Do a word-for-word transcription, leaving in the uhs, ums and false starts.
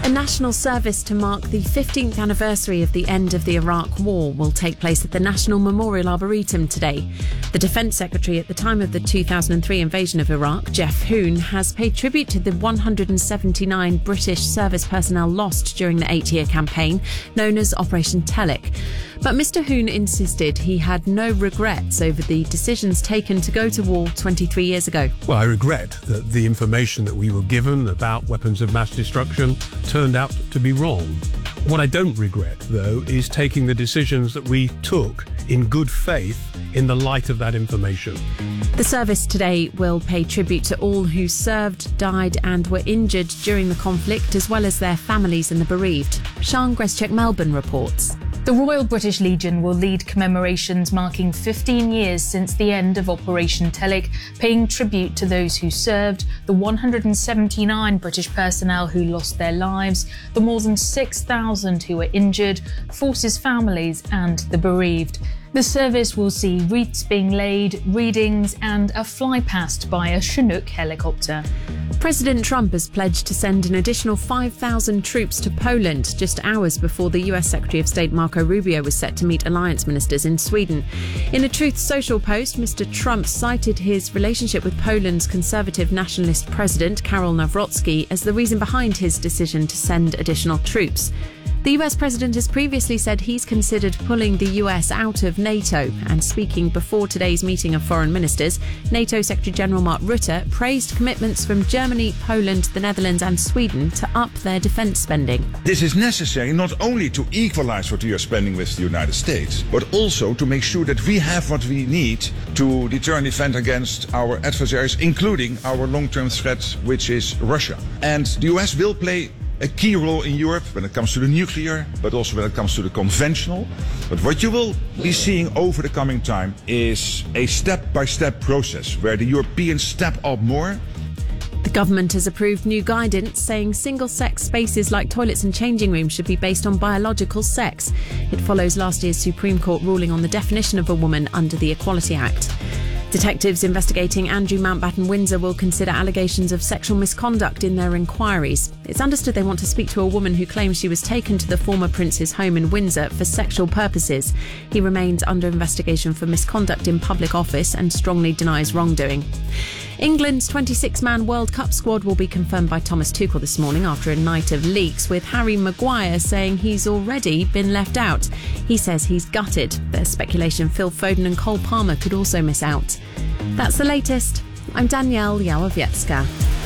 A national service to mark the fifteenth anniversary of the end of the Iraq War will take place at the National Memorial Arboretum today. The Defence Secretary at the time of the two thousand three invasion of Iraq, Geoff Hoon, has paid tribute to the one hundred seventy-nine British service personnel lost during the eight-year campaign, known as Operation Telic. But Mr Hoon insisted he had no regrets over the decisions taken to go to war twenty-three years ago. Well, I regret that the information that we were given about weapons of mass destruction turned out to be wrong. What I don't regret, though, is taking the decisions that we took in good faith in the light of that information. The service today will pay tribute to all who served, died and were injured during the conflict, as well as their families and the bereaved. Sian Greschek, Melbourne reports. The Royal British Legion will lead commemorations marking fifteen years since the end of Operation Telic, paying tribute to those who served, the one hundred seventy-nine British personnel who lost their lives, the more than six thousand who were injured, forces families and the bereaved. The service will see wreaths being laid, readings and a fly past by a Chinook helicopter. President Trump has pledged to send an additional five thousand troops to Poland just hours before the U S Secretary of State Marco Rubio was set to meet alliance ministers in Sweden. In a Truth Social post, Mister Trump cited his relationship with Poland's conservative nationalist president, Karol Nawrocki, as the reason behind his decision to send additional troops. The U S president has previously said he's considered pulling the U S out of NATO, and speaking before today's meeting of foreign ministers, NATO Secretary-General Mark Rutte praised commitments from Germany, Poland, the Netherlands and Sweden to up their defence spending. This is necessary not only to equalise what we are spending with the United States, but also to make sure that we have what we need to deter and defend against our adversaries, including our long-term threat, which is Russia. And the U S will play a key role in Europe when it comes to the nuclear, but also when it comes to the conventional. But what you will be seeing over the coming time is a step-by-step process where the Europeans step up more. The government has approved new guidance saying single-sex spaces like toilets and changing rooms should be based on biological sex. It follows last year's Supreme Court ruling on the definition of a woman under the Equality Act. Detectives investigating Andrew Mountbatten Windsor will consider allegations of sexual misconduct in their inquiries. It's understood they want to speak to a woman who claims she was taken to the former prince's home in Windsor for sexual purposes. He remains under investigation for misconduct in public office and strongly denies wrongdoing. England's twenty-six man World Cup squad will be confirmed by Thomas Tuchel this morning after a night of leaks, with Harry Maguire saying he's already been left out. He says he's gutted. There's speculation Phil Foden and Cole Palmer could also miss out. That's the latest. I'm Danielle Yałowiecka.